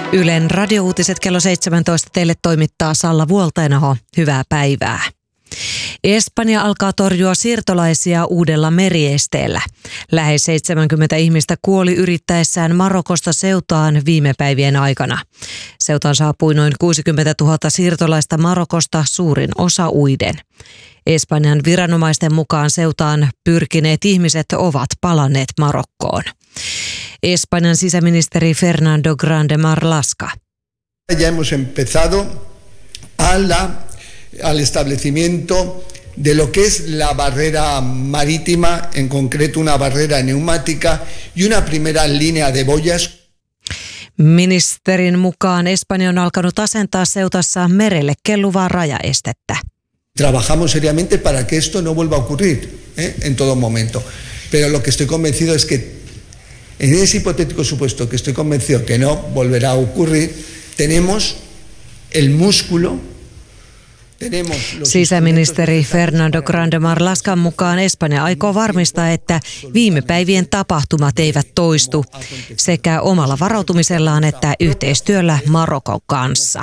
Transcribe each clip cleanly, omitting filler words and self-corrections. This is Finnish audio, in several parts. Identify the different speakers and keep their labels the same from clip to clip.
Speaker 1: Ylen radiouutiset kello 17 teille toimittaa Salla Vuoltainaho. Hyvää päivää. Espanja alkaa torjua siirtolaisia uudella meriesteellä. Lähes 70 ihmistä kuoli yrittäessään Marokosta Ceutaan viime päivien aikana. Ceutaan saapui noin 60 000 siirtolaista Marokosta, suurin osa uiden. Espanjan viranomaisten mukaan Ceutaan pyrkineet ihmiset ovat palanneet Marokkoon. Espanjan sisäministeri Fernando Grande Marlaska.
Speaker 2: Ya hemos empezado al establecimiento de lo que es la barrera marítima, en concreto una barrera neumática y una primera línea de boyas.
Speaker 1: Ministerin mukaan Espanja on alkanut asentaa Ceutassa merelle kelluvaa rajaestettä.
Speaker 2: Trabajamos seriamente para que esto no vuelva a ocurrir en todo momento. Pero lo que estoy convencido es que en ese hipotético supuesto que estoy convencido que no volverá a ocurrir, tenemos el músculo.
Speaker 1: Sisäministeri Fernando Grande Marlaskan mukaan Espanja aikoo varmistaa, että viime päivien tapahtumat eivät toistu sekä omalla varautumisellaan että yhteistyöllä Marokon kanssa.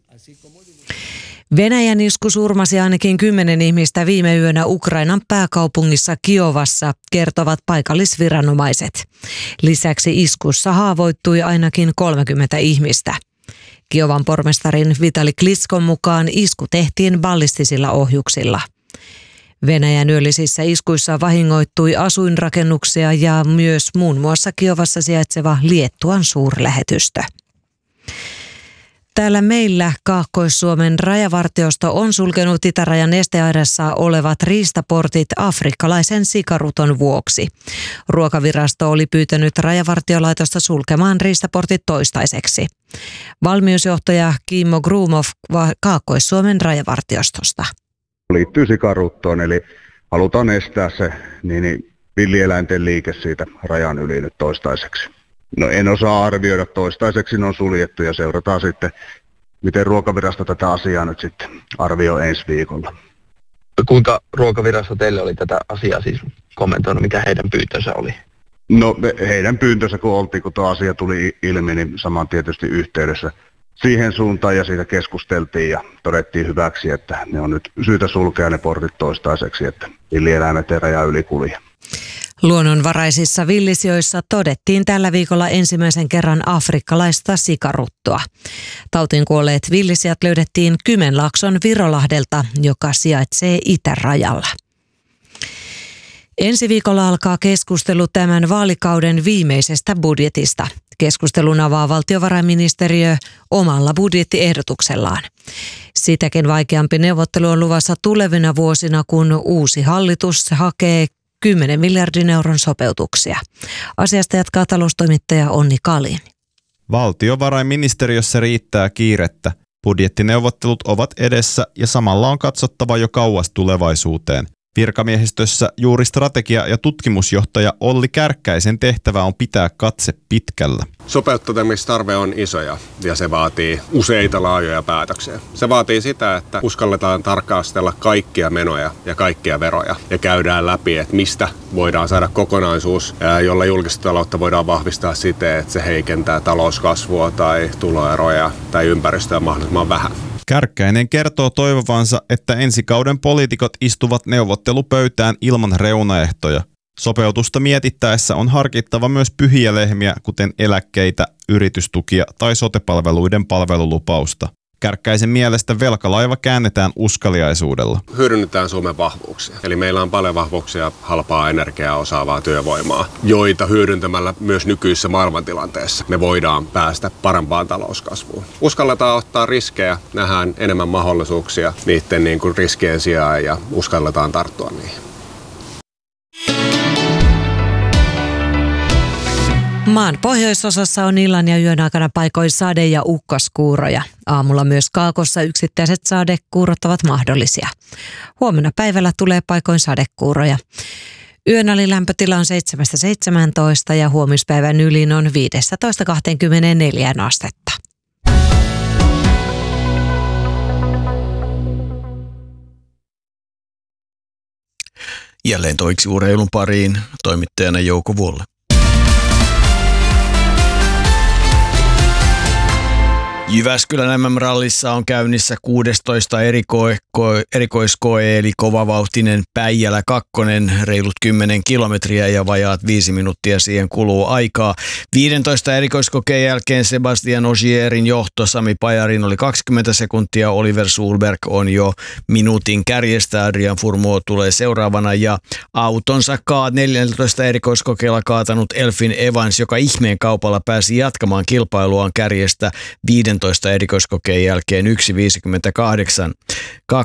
Speaker 1: Venäjän isku surmasi ainakin 10 ihmistä viime yönä Ukrainan pääkaupungissa Kiovassa, kertovat paikallisviranomaiset. Lisäksi iskussa haavoittui ainakin 30 ihmistä. Kiovan pormestarin Vitali Klitskon mukaan isku tehtiin ballistisilla ohjuksilla. Venäjän yöllisissä iskuissa vahingoittui asuinrakennuksia ja myös muun muassa Kiovassa sijaitseva Liettuan suurlähetystö. Täällä meillä Kaakkois-Suomen rajavartiosto on sulkenut itärajan esteaidassa olevat riistaportit afrikkalaisen sikaruton vuoksi. Ruokavirasto oli pyytänyt rajavartiolaitosta sulkemaan riistaportit toistaiseksi. Valmiusjohtaja Kimmo Grumov Kaakkois-Suomen rajavartiostosta.
Speaker 3: Liittyy sikaruttoon, eli halutaan estää se villieläinten liike siitä rajan yli nyt toistaiseksi. No en osaa arvioida, toistaiseksi ne on suljettu ja seurataan sitten, miten ruokavirasto tätä asiaa nyt sitten arvioi ensi viikolla.
Speaker 4: Kuinka ruokavirasto teille oli tätä asiaa siis kommentoinut, mikä heidän pyyntönsä oli?
Speaker 3: No heidän pyyntönsä kun tuo asia tuli ilmi, niin saman tietysti yhteydessä siihen suuntaan ja siitä keskusteltiin ja todettiin hyväksi, että ne on nyt syytä sulkea ne portit toistaiseksi, että villieläimet ei raja yli kulje.
Speaker 1: Luonnonvaraisissa villisijoissa todettiin tällä viikolla ensimmäisen kerran afrikkalaista sikaruttoa. Tautiin kuolleet villisijat löydettiin Kymenlaakson Virolahdelta, joka sijaitsee itärajalla. Ensi viikolla alkaa keskustelu tämän vaalikauden viimeisestä budjetista. Keskustelun avaa valtiovarainministeriö omalla budjettiehdotuksellaan. Sitäkin vaikeampi neuvottelu on luvassa tulevina vuosina, kun uusi hallitus hakee 10 miljardin euron sopeutuksia. Asiasta jatkaa taloustoimittaja Onni Kalin.
Speaker 5: Valtiovarainministeriössä riittää kiirettä. Budjettineuvottelut ovat edessä ja samalla on katsottava jo kauas tulevaisuuteen. Virkamiehistössä juuri strategia- ja tutkimusjohtaja Olli Kärkkäisen tehtävä on pitää katse pitkällä.
Speaker 6: Sopeuttamistarve on iso ja se vaatii useita laajoja päätöksiä. Se vaatii sitä, että uskalletaan tarkastella kaikkia menoja ja kaikkia veroja ja käydään läpi, että mistä voidaan saada kokonaisuus, jolla julkista taloutta voidaan vahvistaa siten, että se heikentää talouskasvua tai tuloeroja tai ympäristöä mahdollisimman vähän.
Speaker 5: Kärkkäinen kertoo toivovansa, että ensi kauden poliitikot istuvat neuvottelupöytään ilman reunaehtoja. Sopeutusta mietittäessä on harkittava myös pyhiä lehmiä, kuten eläkkeitä, yritystukia tai sote-palveluiden palvelulupausta. Kärkkäisen mielestä velkalaiva käännetään uskaliaisuudella.
Speaker 6: Hyödynnetään Suomen vahvuuksia. Eli meillä on paljon vahvuuksia, halpaa energiaa, osaavaa työvoimaa, joita hyödyntämällä myös nykyisessä maailmantilanteessa me voidaan päästä parempaan talouskasvuun. Uskalletaan ottaa riskejä, nähdään enemmän mahdollisuuksia niiden riskien sijaan ja uskalletaan tarttua niihin.
Speaker 1: Maan pohjoisosassa on illan ja yön aikana paikoin sade- ja ukkoskuuroja. Aamulla myös Kaakossa yksittäiset sadekuurot ovat mahdollisia. Huomenna päivällä tulee paikoin sadekuuroja. Yön alilämpötila on 7-17 ja huomispäivän ylin on 15-24 astetta.
Speaker 7: Jälleen toiksi urheilun pariin toimittajana Jouko Vuolle. Jyväskylän MM-rallissa on käynnissä 16 erikoiskoe, eli kovavauhtinen Päijälä 2, reilut 10 kilometriä ja vajaat 5 minuuttia siihen kuluu aikaa. 15 erikoiskokeen jälkeen Sebastian Ogierin johto Sami Pajarin oli 20 sekuntia, Oliver Solberg on jo minuutin kärjestä, Adrian Fourmaux tulee seuraavana ja autonsa 14 erikoiskokeella kaatanut Elfyn Evans, joka ihmeen kaupalla pääsi jatkamaan kilpailuaan kärjestä 15 erikoiskokeen jälkeen 1.58.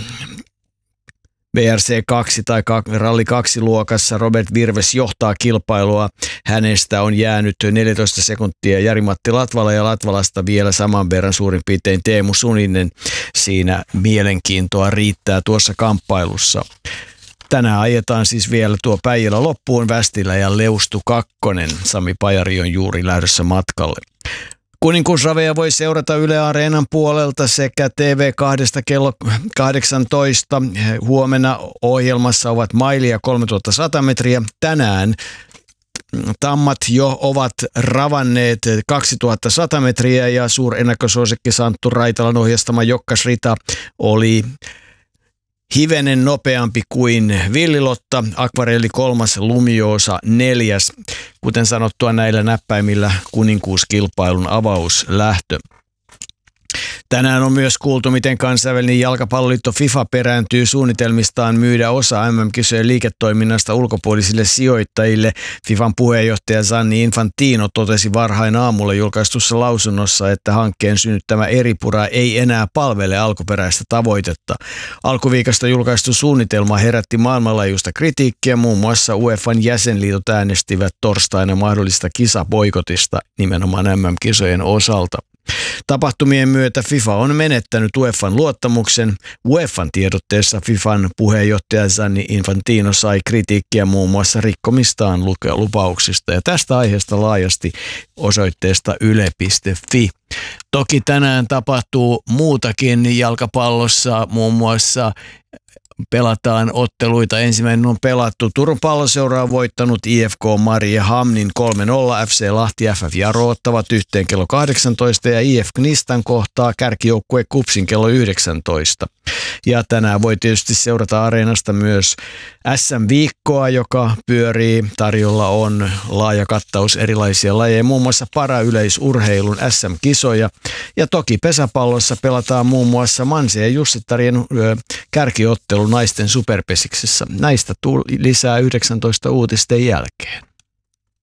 Speaker 7: VRC 2 tai Ralli 2 luokassa Robert Virves johtaa kilpailua. Hänestä on jäänyt 14 sekuntia Jari-Matti Latvala ja Latvalasta vielä saman verran suurin piirtein Teemu Suninen. Siinä mielenkiintoa riittää tuossa kamppailussa. Tänään ajetaan siis vielä tuo Päijälä loppuun, Västilä ja Leustu 2. Sami Pajari on juuri lähdössä matkalle. Kuninkuusraveja voi seurata Yle Areenan puolelta sekä TV2 kello 18. Huomenna ohjelmassa ovat maili ja 3100 metriä. Tänään tammat jo ovat ravanneet 2100 metriä ja suurennakkosuosikki Santtu Raitalan ohjastama Jokkasrita oli hivenen nopeampi kuin Villilotta, Akvarelli 3, Lumiosa 4. Kuten sanottua, näillä näppäimillä kuninkuuskilpailun avauslähtö. Tänään on myös kuultu, miten kansainvälinen jalkapalloliitto FIFA perääntyy suunnitelmistaan myydä osa MM-kisojen liiketoiminnasta ulkopuolisille sijoittajille. FIFAn puheenjohtaja Gianni Infantino totesi varhain aamulla julkaistussa lausunnossa, että hankkeen synnyttämä eripura ei enää palvele alkuperäistä tavoitetta. Alkuviikosta julkaistu suunnitelma herätti maailmanlaajuista kritiikkiä, muun muassa UEFAn jäsenliitot äänestivät torstaina mahdollista kisaboikotista nimenomaan MM-kisojen osalta. Tapahtumien myötä FIFA on menettänyt UEFAn luottamuksen. UEFAn tiedotteessa FIFAn puheenjohtaja Gianni Infantino sai kritiikkiä muun muassa rikkomistaan lupauksista ja tästä aiheesta laajasti osoitteesta yle.fi. Toki tänään tapahtuu muutakin jalkapallossa, muun muassa pelataan otteluita. Ensimmäinen on pelattu. Turun Palloseura on voittanut IFK Mariehamnin 3-0. FC Lahti FF Jaro ottavat yhteen kello 18 ja IF Knistan kohtaa kärkijoukkue KuPSin kello 19. Ja tänään voi tietysti seurata Areenasta myös SM-viikkoa, joka pyörii. Tarjolla on laaja kattaus erilaisia lajeja, muun muassa parayleisurheilun SM-kisoja. Ja toki pesäpallossa pelataan muun muassa Mansi ja Jussittarien kärkiottelu naisten superpesiksessä. Näistä lisää 19 uutisten jälkeen.